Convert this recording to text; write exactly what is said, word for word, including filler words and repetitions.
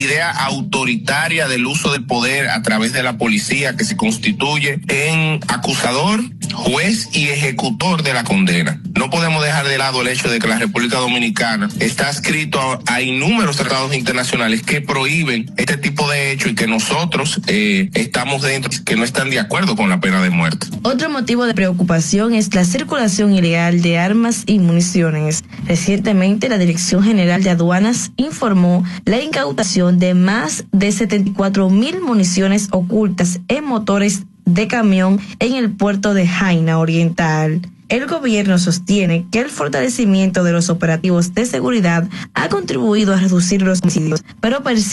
idea autoritaria del uso del poder a través de la policía que se constituye en acusador, juez y ejecutor de la condena. No podemos dejar de lado el hecho de que la República Dominicana está adscrito a, a innúmeros tratados internacionales que prohíben este tipo de hechos y que nosotros eh, estamos dentro, que no están de acuerdo con la pena de muerte. Otro motivo de preocupación es la circulación ilegal de armas y municiones. Recientemente, la Dirección General de Aduanas informó la incautación de más de setenta y cuatro mil municiones ocultas en motores de camión en el puerto de Jaina Oriental. El gobierno sostiene que el fortalecimiento de los operativos de seguridad ha contribuido a reducir los homicidios, pero persiste